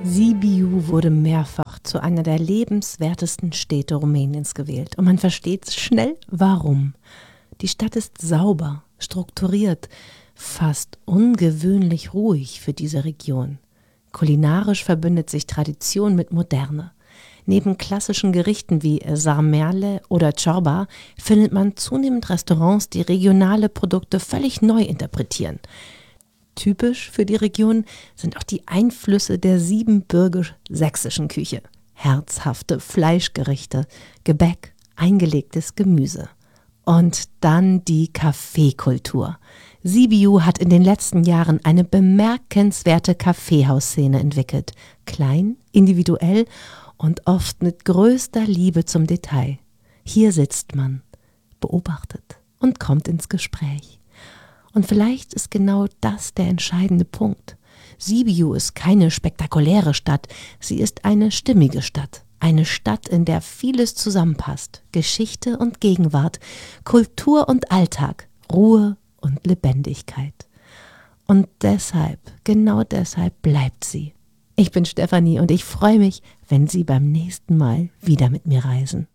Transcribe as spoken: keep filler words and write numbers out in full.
Sibiu wurde mehrfach zu einer der lebenswertesten Städte Rumäniens gewählt. Und man versteht schnell, warum. Die Stadt ist sauber, strukturiert, fast ungewöhnlich ruhig für diese Region. Kulinarisch verbindet sich Tradition mit Moderne. Neben klassischen Gerichten wie Sarmale oder Ciorba findet man zunehmend Restaurants, die regionale Produkte völlig neu interpretieren. Typisch für die Region sind auch die Einflüsse der siebenbürgisch-sächsischen Küche. Herzhafte Fleischgerichte, Gebäck, eingelegtes Gemüse. Und dann die Kaffeekultur. Sibiu hat in den letzten Jahren eine bemerkenswerte Kaffeehausszene entwickelt. Klein, individuell und oft mit größter Liebe zum Detail. Hier sitzt man, beobachtet und kommt ins Gespräch. Und vielleicht ist genau das der entscheidende Punkt. Sibiu ist keine spektakuläre Stadt, sie ist eine stimmige Stadt. Eine Stadt, in der vieles zusammenpasst. Geschichte und Gegenwart, Kultur und Alltag, Ruhe und Lebendigkeit. Und deshalb, genau deshalb bleibt sie. Ich bin Stefanie und ich freue mich, wenn Sie beim nächsten Mal wieder mit mir reisen.